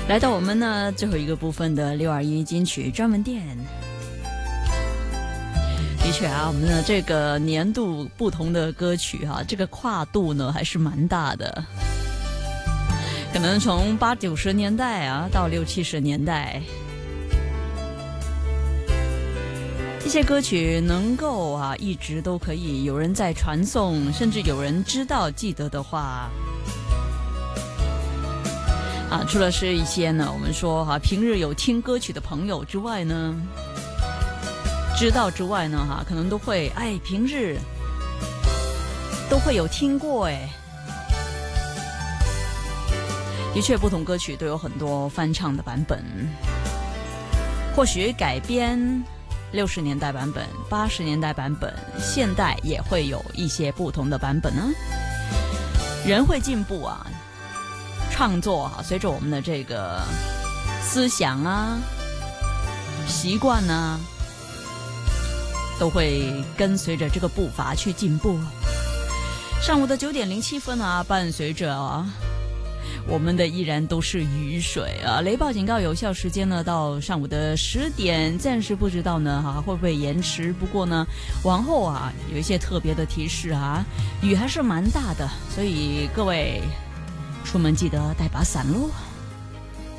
来到我们呢最后一个部分的621金曲专门店。的确啊，我们的这个年度不同的歌曲啊，这个跨度呢还是蛮大的。可能从80、90年代啊到60、70年代，一些歌曲能够啊一直都可以有人在传颂，甚至有人知道记得的话。除了是一些呢，我们说平日有听歌曲的朋友之外呢，知道之外呢可能都会平日都会有听过的确，不同歌曲都有很多翻唱的版本，或许改编60年代版本、80年代版本，现代也会有一些不同的版本呢。人会进步啊。创作随着我们的这个思想啊、习惯啊，都会跟随着这个步伐去进步。上午的9点07分啊，伴随着我们的依然都是雨水啊。雷暴警告有效时间呢到上午的10点，暂时不知道呢会不会延迟。不过呢，往后有一些特别的提示雨还是蛮大的，所以各位出门记得带把伞咯。